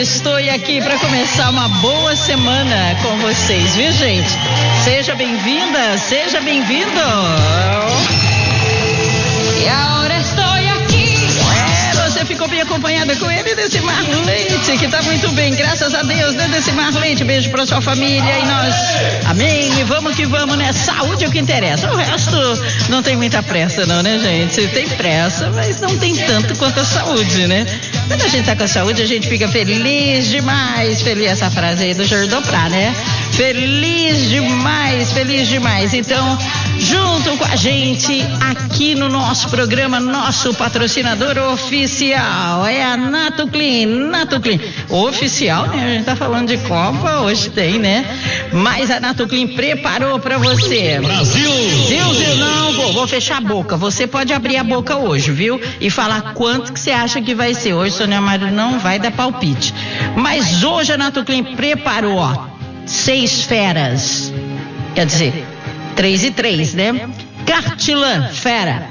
estou aqui para começar uma boa semana com vocês, viu, gente? Seja bem-vinda, seja bem-vindo. E agora estou aqui. Você ficou bem acompanhada com ele, Decimar Leite, que tá muito bem, graças a Deus, né, Decimar Leite? Beijo pra sua família e nós, amém, e vamos que vamos, né? Saúde é o que interessa, o resto não tem muita pressa não, né, gente? Tem pressa, mas não tem tanto quanto a saúde, né? Quando a gente tá com a saúde, a gente fica feliz demais, feliz, essa frase aí do Jordão Prá, né? Feliz demais. Então, junto com a gente aqui no nosso programa, nosso patrocinador oficial é a Nato Clean. Oficial, né? A gente tá falando de Copa, hoje tem, né? Mas a Nato Clean preparou pra você. Brasil! Não, vou fechar a boca. Você pode abrir a boca hoje, viu? E falar quanto que você acha que vai ser. Hoje, Sônia Mário não vai dar palpite. Mas hoje a Nato Clean preparou, ó, 6 feras, quer dizer, 3 e 3, né? Cartilã, fera.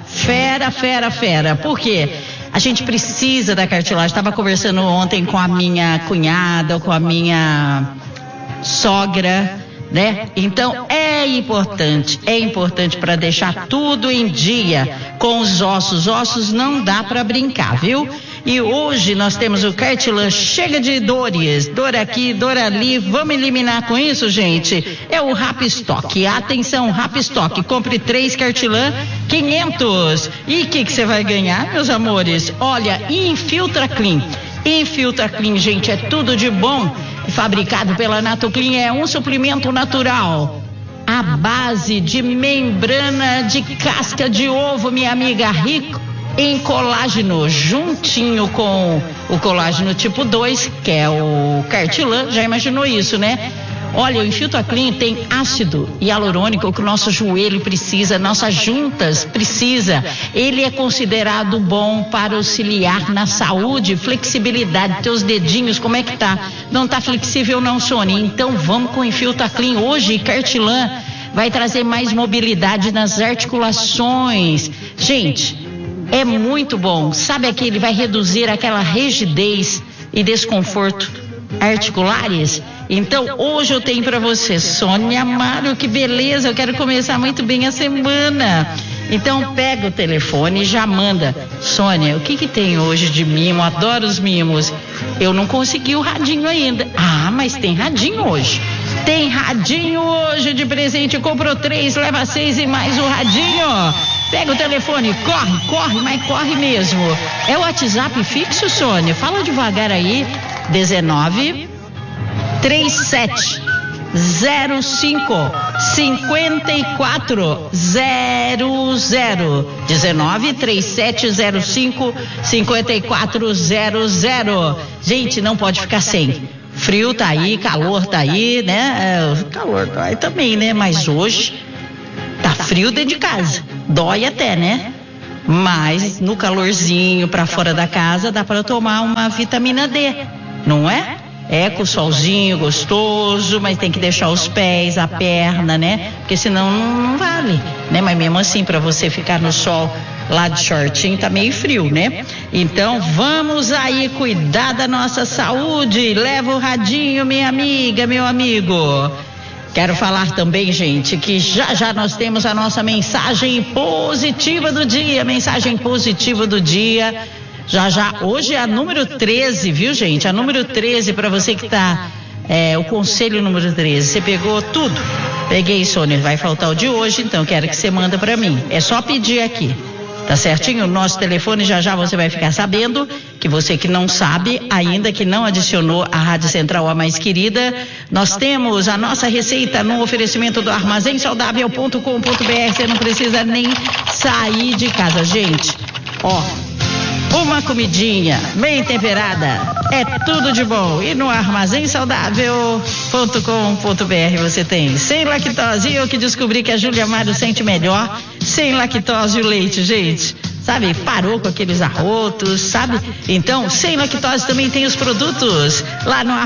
Por quê? A gente precisa da cartilagem. Estava conversando ontem com a minha cunhada, com a minha sogra, né? Então é importante para deixar tudo em dia com os ossos. Ossos não dá para brincar, viu? E hoje nós temos o Cartilã, chega de dores, dor aqui, dor ali, vamos eliminar com isso, gente? É o Rapistock, atenção, Rapistock, compre 3 Cartilã, 500. E o que você vai ganhar, meus amores? Olha, Infiltra Clean, gente, é tudo de bom, fabricado pela Nato Clean, é um suplemento natural, à base de membrana de casca de ovo, minha amiga, rico em colágeno, juntinho com o colágeno tipo 2, que é o Cartilã, já imaginou isso, né? Olha, o Infiltra Clean tem ácido hialurônico que o nosso joelho precisa, nossas juntas precisa. Ele é considerado bom para auxiliar na saúde, flexibilidade. Teus dedinhos, como é que tá? Não tá flexível não, Sônia? Então vamos com o Infiltra Clean hoje. Cartilã vai trazer mais mobilidade nas articulações. Gente, é muito bom. Sabe que ele vai reduzir aquela rigidez e desconforto articulares? Então, hoje eu tenho para você, Sônia Mário, que beleza, eu quero começar muito bem a semana. Então, pega o telefone e já manda. Sônia, o que tem hoje de mimo? Adoro os mimos. Eu não consegui o radinho ainda. Ah, mas tem radinho hoje. Tem radinho hoje de presente. Comprou 3, leva 6 e mais o radinho. Pega o telefone, corre, mas corre mesmo. É o WhatsApp fixo, Sônia? Fala devagar aí. 19 37 05 54 00 19 37 05 54 00. Gente, não pode ficar sem. Frio tá aí, calor tá aí, né? Calor tá aí também, né? Mas hoje tá frio dentro de casa. Dói até, né? Mas no calorzinho pra fora da casa dá pra tomar uma vitamina D, não é? É com o solzinho gostoso, mas tem que deixar os pés, a perna, né? Porque senão não vale, né? Mas mesmo assim, pra você ficar no sol lá de shortinho, tá meio frio, né? Então vamos aí cuidar da nossa saúde. Leva o radinho, minha amiga, meu amigo. Quero falar também, gente, que já nós temos a nossa mensagem positiva do dia. Já, hoje é a número 13, viu, gente? A número 13 para você que tá, o conselho número 13. Você pegou tudo? Peguei, Sônia, vai faltar o de hoje, então quero que você manda para mim. É só pedir aqui. Tá certinho? O nosso telefone, já você vai ficar sabendo, que você que não sabe, ainda que não adicionou a Rádio Central, a mais querida, nós temos a nossa receita no oferecimento do armazémsaudável.com.br. Você não precisa nem sair de casa, gente. Ó, uma comidinha bem temperada é tudo de bom. E no armazémsaudável.com.br você tem sem lactose. E eu que descobri que a Júlia Mário sente melhor sem lactose o leite, gente. Sabe, parou com aqueles arrotos, sabe? Então, sem lactose também tem os produtos lá no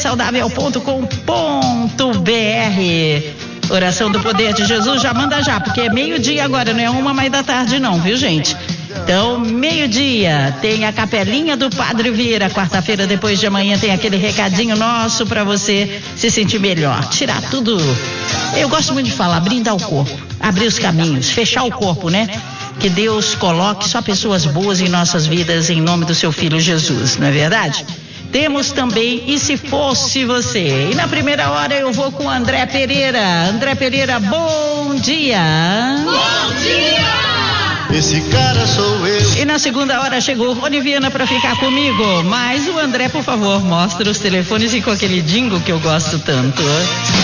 armazémsaudável.com.br. Oração do Poder de Jesus, já manda já, porque é meio-dia agora, não é 1h da tarde não, viu, gente? Então, meio-dia tem a capelinha do Padre Vieira. Quarta-feira, depois de amanhã, tem aquele recadinho nosso para você se sentir melhor. Tirar tudo. Eu gosto muito de falar, brindar o corpo, abrir os caminhos, fechar o corpo, né? Que Deus coloque só pessoas boas em nossas vidas, em nome do seu Filho Jesus, não é verdade? Temos também E Se Fosse Você. E na primeira hora eu vou com André Pereira. André Pereira, bom dia. Bom dia! Esse cara sou eu. E na segunda hora chegou Rony Viana para ficar comigo. Mas o André, por favor, mostra os telefones e com aquele jingle que eu gosto tanto.